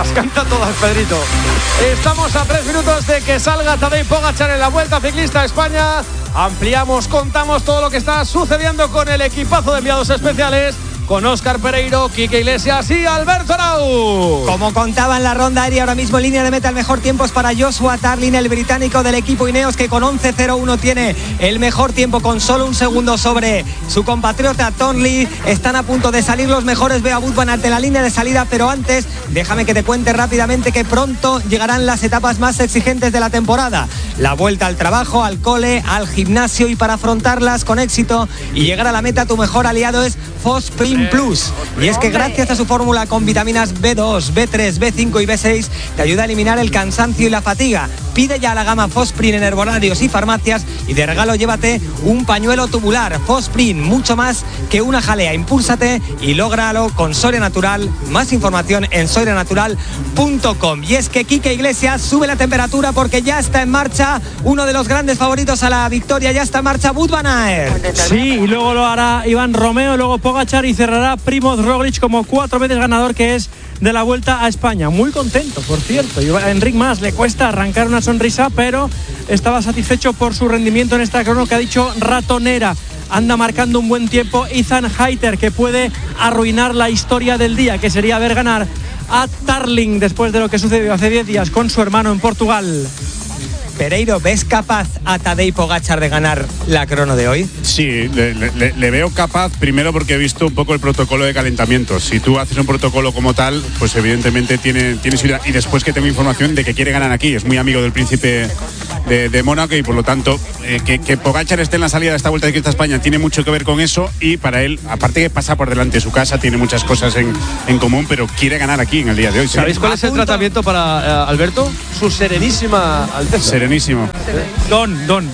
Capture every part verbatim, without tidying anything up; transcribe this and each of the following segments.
Las canta todas, Pedrito. Estamos a tres minutos de que salga Tadej Pogačar en la Vuelta Ciclista a España. Ampliamos, contamos todo lo que está sucediendo con el equipazo de enviados especiales, con Óscar Pereiro, Quique Iglesias y Alberto Arau. Como contaba en la ronda aérea, ahora mismo en línea de meta el mejor tiempo es para Joshua Tarling, el británico del equipo Ineos, que con once cero uno tiene el mejor tiempo, con solo un segundo sobre su compatriota Thornley. Están a punto de salir los mejores. Veo a Wout van Aert en la línea de salida, pero antes déjame que te cuente rápidamente que pronto llegarán las etapas más exigentes de la temporada. La vuelta al trabajo, al cole, al gimnasio, y para afrontarlas con éxito y llegar a la meta, tu mejor aliado es Fosprint Plus. Y es que gracias a su fórmula con vitaminas B dos, B tres, B cinco y B seis te ayuda a eliminar el cansancio y la fatiga. Pide ya la gama Fosprint en herbolarios y farmacias, y de regalo llévate un pañuelo tubular. Fosprint, mucho más que una jalea. Impúlsate y lógralo con Soria Natural. Más información en soria natural punto com. Y es que Quique Iglesias sube la temperatura porque ya está en marcha uno de los grandes favoritos a la victoria. Ya está en marcha Wout van Aert. Sí, y luego lo hará Iván Romeo, luego Pogačar, y cerrará Primoz Roglic como cuatro veces ganador que es de la Vuelta a España. Muy contento, por cierto. A Enric Mas le cuesta arrancar una sonrisa, pero estaba satisfecho por su rendimiento en esta crono que ha dicho ratonera. Anda marcando un buen tiempo Ethan Hayter, que puede arruinar la historia del día, que sería ver ganar a Tarling después de lo que sucedió hace diez días con su hermano en Portugal. Pereiro, ¿ves capaz a Tadej Pogačar de ganar la crono de hoy? Sí, le, le, le veo capaz, primero porque he visto un poco el protocolo de calentamiento. Si tú haces un protocolo como tal, pues evidentemente tiene, tiene seguridad. Y después que tengo información de que quiere ganar aquí, es muy amigo del príncipe de, de Mónaco, y por lo tanto eh, que, que Pogačar esté en la salida de esta Vuelta Ciclista a España tiene mucho que ver con eso, y para él, aparte que pasa por delante de su casa, tiene muchas cosas en, en común, pero quiere ganar aquí en el día de hoy. ¿Sabéis cuál es el tratamiento para uh, Alberto? Su Serenísima Alteza. Serenísimo. Don, Don.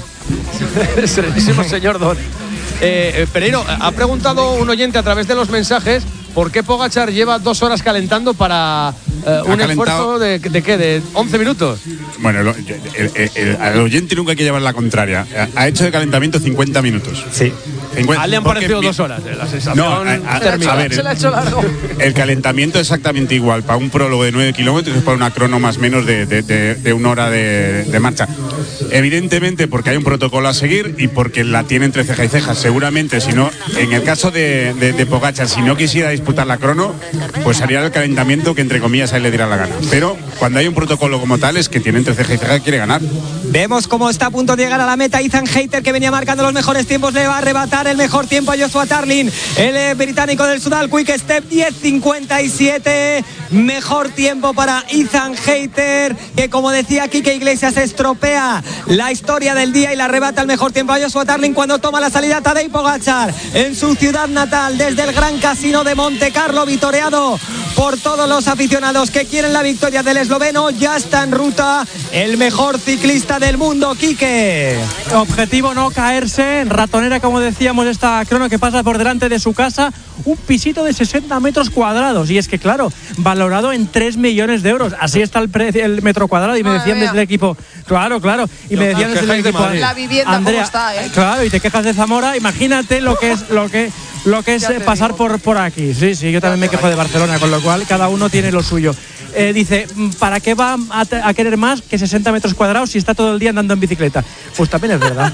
Serenísimo señor Don. Eh, eh, Pereiro, ha preguntado un oyente a través de los mensajes por qué Pogačar lleva dos horas calentando para eh, un esfuerzo de, de qué, de once minutos. Bueno, el, el, el, el, al oyente nunca hay que llevar la contraria. Ha hecho de calentamiento cincuenta minutos. Sí. A él le han parecido dos horas, eh, la sensación. No, a, a, a ver, se le ha hecho largo. El calentamiento es exactamente igual para un prólogo de nueve kilómetros que para una crono más o menos de, de, de, de una hora de, de marcha. Evidentemente porque hay un protocolo a seguir y porque la tiene entre ceja y ceja. Seguramente, si no, en el caso de, de, de Pogačar, si no quisiera disputar la crono, pues haría el calentamiento que entre comillas a él le diera la gana. Pero cuando hay un protocolo como tal, es que tiene entre ceja y ceja y quiere ganar. Vemos cómo está a punto de llegar a la meta Ethan Hayter, que venía marcando los mejores tiempos. Le va a arrebatar el mejor tiempo a Joshua Tarling, el eh, británico del Sudal Quick Step. Diez cincuenta y siete, mejor tiempo para Ethan Hayter, que como decía Quique Iglesias, estropea la historia del día y la arrebata el mejor tiempo a Joshua Tarling cuando toma la salida Tadej Pogačar en su ciudad natal, desde el Gran Casino de Monte Carlo, vitoreado por todos los aficionados que quieren la victoria del esloveno. Ya está en ruta el mejor ciclista del mundo, Quique. Objetivo no caerse, ratonera como decíamos esta crono, que pasa por delante de su casa, un pisito de sesenta metros cuadrados, y es que claro, valorado en tres millones de euros, así está el, pre- el metro cuadrado. Y me Madre decían mía. desde el equipo, claro, claro, y me decían desde el equipo, La vivienda, Andrea, ¿cómo está, eh? claro, y te quejas de Zamora, imagínate lo que es lo que lo que es Ya te eh, pasar digo. por por aquí. Sí, sí, yo también me quejo de Barcelona, con lo cual cada uno tiene lo suyo. Eh, dice, ¿para qué va a, te- a querer más que sesenta metros cuadrados si está todo el día andando en bicicleta? Pues también es verdad.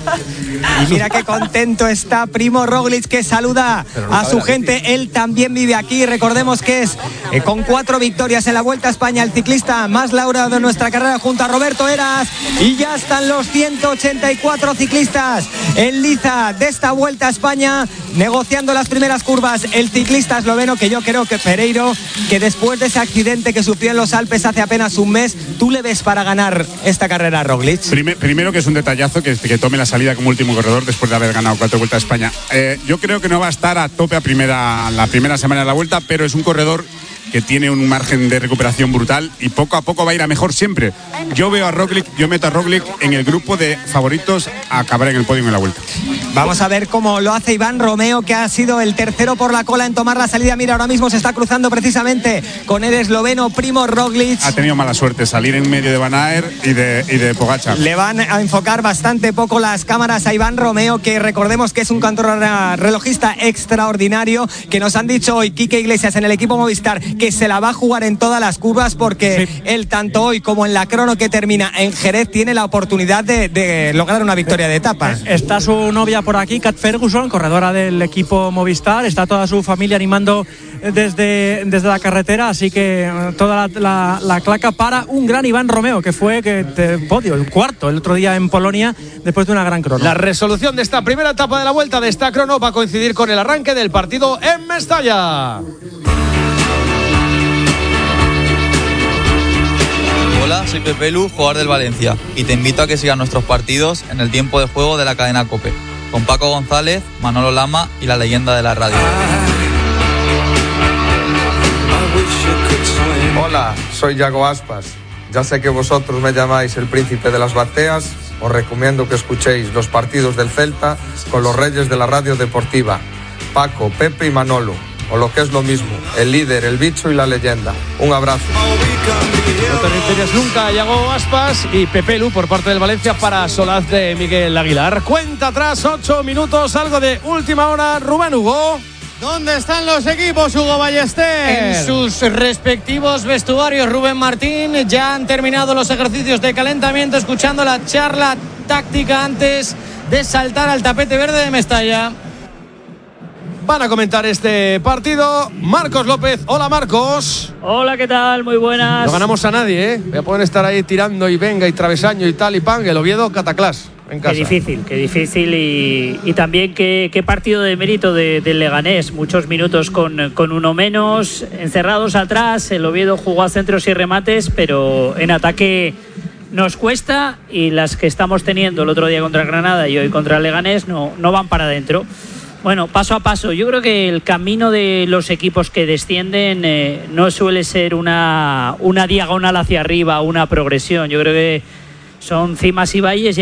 Y mira qué contento está Primo Roglic, que saluda a su gente. Él también vive aquí. Recordemos que es eh, con cuatro victorias en la Vuelta a España el ciclista más laureado de nuestra carrera, junto a Roberto Heras. Y ya están los ciento ochenta y cuatro ciclistas en liza de esta Vuelta a España, negociando las primeras curvas. El ciclista esloveno, que yo creo que Pereiro, que después de ese accidente que sufrió en los Alpes hace apenas un mes, ¿tú le ves para ganar esta carrera a Roglic? Primer, primero que es un detallazo que, que tome la salida como último corredor después de haber ganado cuatro Vueltas a España. Eh, yo creo que no va a estar a tope a primera, la primera semana de la Vuelta, pero es un corredor que tiene un margen de recuperación brutal y poco a poco va a ir a mejor siempre. Yo veo a Roglic, yo meto a Roglic en el grupo de favoritos a acabar en el podio en la Vuelta. Vamos a ver cómo lo hace Iván Romeo, que ha sido el tercero por la cola en tomar la salida. Mira, ahora mismo se está cruzando precisamente con el esloveno Primo Roglic. Ha tenido mala suerte salir en medio de Van Aert y de, y de Pogačar. Le van a enfocar bastante poco las cámaras a Iván Romeo, que recordemos que es un contrarrelojista extraordinario, que nos han dicho hoy Quique Iglesias en el equipo Movistar que se la va a jugar en todas las curvas porque sí. él, tanto hoy como en la crono que termina en Jerez, tiene la oportunidad de, de lograr una victoria de etapa. Está su novia por aquí, Kat Ferguson, corredora del equipo Movistar. Está toda su familia animando desde, desde la carretera, así que toda la, la, la claca para un gran Iván Romeo, que fue que te, podio, el cuarto el otro día en Polonia, después de una gran crono. La resolución de esta primera etapa de la vuelta de esta crono va a coincidir con el arranque del partido en Mestalla. Hola, soy Pepe Lu, jugador del Valencia, y te invito a que sigas nuestros partidos en el tiempo de juego de la cadena COPE, con Paco González, Manolo Lama y la leyenda de la radio. Hola, soy Yago Aspas. Ya sé que vosotros me llamáis el príncipe de las bateas. Os recomiendo que escuchéis los partidos del Celta con los reyes de la radio deportiva, Paco, Pepe y Manolo, o lo que es lo mismo, el líder, el bicho y la leyenda. Un abrazo. No te retires nunca, Yago Aspas y Pepe Lu por parte del Valencia para Solaz de Miguel Aguilar. Cuenta atrás, ocho minutos, algo de última hora. Rubén Hugo. ¿Dónde están los equipos, Hugo Ballester? En sus respectivos vestuarios. Rubén Martín, ya han terminado los ejercicios de calentamiento, escuchando la charla táctica antes de saltar al tapete verde de Mestalla. Van a comentar este partido Marcos López. Hola, Marcos. Hola, ¿qué tal? Muy buenas. No ganamos a nadie, ¿eh? Voy a poder estar ahí tirando y venga y travesaño y tal y pan. El Oviedo, cataclás. En casa. Qué difícil, qué difícil y, y también qué, qué partido de mérito de, del Leganés. Muchos minutos con, con uno menos, encerrados atrás. El Oviedo jugó a centros y remates, pero en ataque nos cuesta, y las que estamos teniendo el otro día contra Granada y hoy contra el Leganés no, no van para adentro. Bueno, paso a paso. Yo creo que el camino de los equipos que descienden eh, no suele ser una, una diagonal hacia arriba, una progresión. Yo creo que son cimas y valles. Y